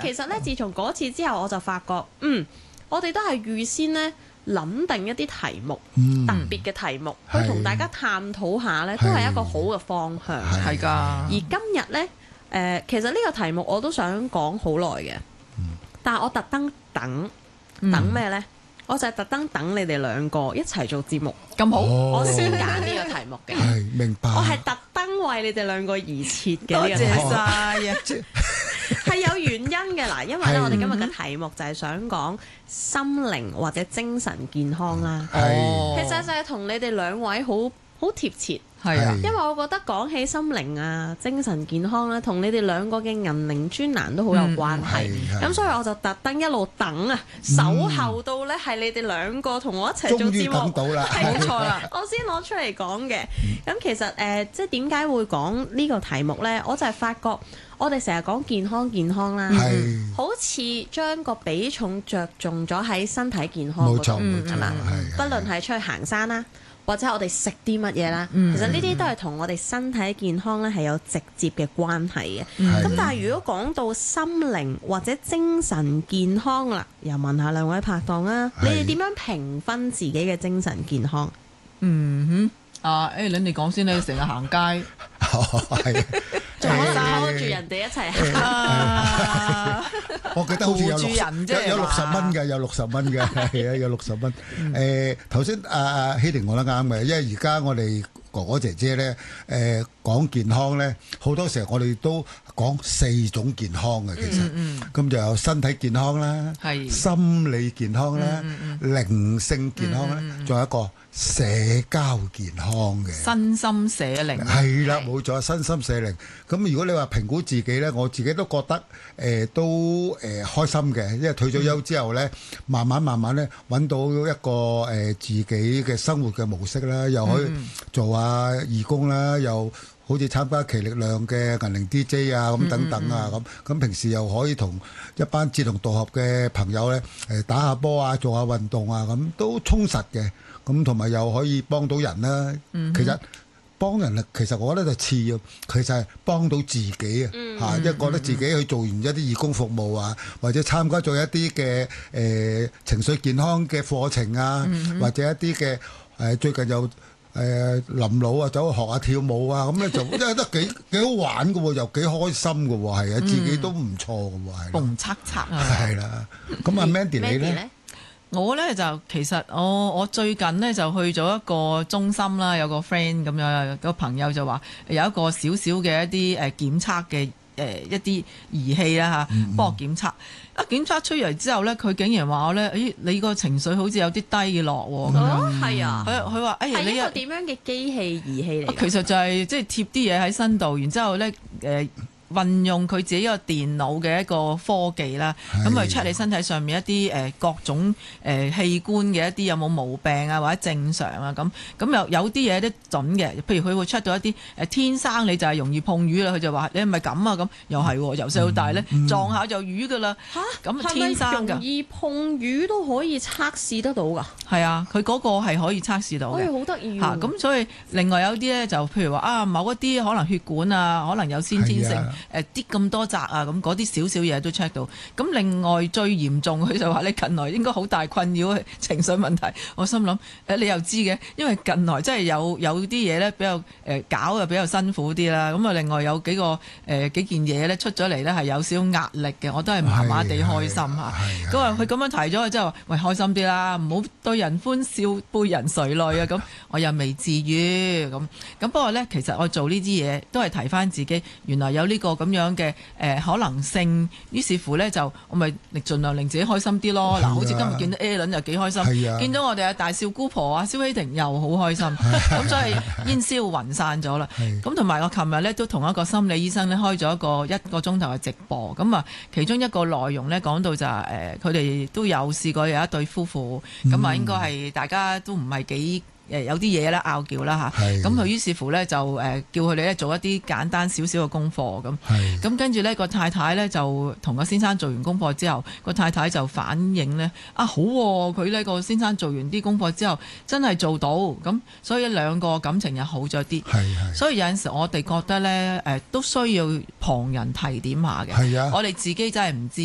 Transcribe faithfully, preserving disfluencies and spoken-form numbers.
其實咧，自從嗰次之後，我就發覺，嗯，我哋都係預先咧諗定一啲題目， 嗯、 特別嘅題目，去同大家探討下咧，都係一個好嘅方向。 係㗎。而今日咧，誒、呃，其實呢個題目我都想講好耐嘅，嗯、但係我特登等等咩咧？嗯我就係特登等你哋兩個一齊做節目，咁好，哦、我先揀呢個題目嘅。 係明白。 我係特登為你哋兩個而設嘅。 多謝晒啊！ 係有原因嘅嗱，因為咧，我哋今日嘅題目就係想講心靈或者精神健康啦。 哦， 其實就係同你哋兩位好好貼切。 係啊， 因為我覺得講起心靈啊、精神健康咧，同你哋兩個嘅銀鈴專欄都好有關係。咁、嗯、所以我就特登一路等啊，守候到咧係你哋兩個同我一齊做節目。 終於等到啦， 冇錯啦，我先攞出嚟講嘅。咁其實誒、呃，即係點解會講呢個題目咧？我就係發覺我哋成日講健康健康啦， 嗯、 好似將個比重着重咗喺身體健康嗰度，係嘛？不論係出去行山啦，或者我哋食啲乜嘢啦，嗯、其實呢啲都係同我哋身體健康咧係有直接嘅關係嘅。咁、嗯、但係如果講到心靈或者精神健康啦，又問下兩位拍檔啊，你哋點樣評分自己嘅精神健康？ 嗯哼，啊 Alan 你講先，你成日行街， 係仲可能拖住人哋一齊行。 我記得好似有六有有六十蚊嘅，有六十蚊嘅，係啊，有六十蚊。誒頭先阿阿希婷講得啱嘅，因為而家我哋哥哥姐姐咧誒講健康咧，好多時候我哋都講四種健康嘅，其實咁就有身體健康啦，係心理健康啦，靈性健康啦，仲有一個社交健康嘅， 身心社靈係啦，冇錯，身心社靈。咁如果你話評估自己咧，我自己都覺得誒都誒開心嘅，因為退咗休之後咧，慢慢慢慢咧揾到一個誒自己嘅生活嘅模式啦，又可以做下義工啦，又好似參加奇力量嘅銀鈴 D J 啊咁等等啊咁，咁平時又可以同一班志同道合嘅朋友咧誒打下波啊，做下運動啊咁，都充實嘅。咁同埋又可以幫到人啦。嗯、其實幫人啊，其實我覺得就次要，其實係幫到自己啊。嚇、嗯，一覺得自己去做完一啲義工服務啊，或者參加咗一啲嘅誒情緒健康嘅課程啊，嗯、或者一啲嘅誒最近又誒臨老啊，走去學下跳舞啊，咁咧就真係得幾幾好玩嘅喎，又幾開心嘅喎，係啊，自己都唔錯嘅喎，係。蹦擦擦啊！ 係啦，咁阿 Mandy 你咧？ 我咧就其實我我最近咧就去咗一個中心啦，有個 friend 咁樣，有個朋友就話有一個少少嘅一啲誒檢測嘅誒一啲儀器啦嚇，幫我檢測。一檢測出嚟之後咧，佢竟然話我咧，誒你個情緒好似有啲低落喎。 哦，係啊。佢佢話誒你係一個點樣嘅機器儀器嚟？ 其實就係即係貼啲嘢喺身度，然之後咧誒。呃運用佢自己個電腦嘅一個科技啦，咁去 check 你身體上面一啲誒各種誒器官嘅一啲有冇毛病啊，或者正常啊咁，咁有有啲嘢都準嘅，譬如佢會 check 到一啲誒天生你就係容易碰魚啦，佢就話你係咪咁啊咁，又係由細到大咧、嗯、撞下就魚噶啦嚇，咁天生㗎。係咪容易碰魚都可以測試得到㗎？係啊，佢嗰個係可以測試到嘅。哎，好得意嚇！咁所以另外有啲咧就譬如話啊，某一啲可能血管啊，可能有先天性。誒啲咁多扎啊，咁嗰啲少少嘢都 check 到。咁另外最嚴重，佢就話你近來應該好大困擾情緒問題。我心諗誒，你又知嘅，因為近來真係有有啲嘢咧比較誒搞又比較辛苦啲啦。咁啊，另外有幾個誒、呃、幾件嘢咧出咗嚟咧係有少少壓力嘅，我都係麻麻地開心嚇。咁啊，佢咁樣提咗之後，喂，開心啲啦，唔好對人歡笑背人垂淚啊。咁我又未至於咁。咁不過咧，其實我做呢啲嘢都係提翻自己，原來有呢、這個。咁樣嘅誒、呃、可能性，於是乎咧就我咪盡量令自己開心啲咯。嗱、啊，好似今日見到 Alan 又幾開心，啊、見到我哋阿大少姑婆啊，蕭希婷又好開心，咁所以煙消雲散咗啦。咁同埋我琴日咧都同一個心理醫生咧開咗一個一個鐘頭嘅直播，咁啊其中一個內容咧講到就係誒佢哋都有試過有一對夫婦，咁啊、嗯、應該係大家都唔係幾。誒有啲嘢啦，拗撬啦嚇，咁佢於是乎咧就誒叫佢哋咧做一啲簡單少少嘅功課咁，咁跟住咧個太太咧就同個先生做完功課之後，個太太就反映咧啊好喎，佢呢個先生做完啲功課之後真係做到，咁所以兩個感情又好咗啲，所以有陣時我哋覺得咧誒都需要旁人提點下嘅，我哋自己真係唔知。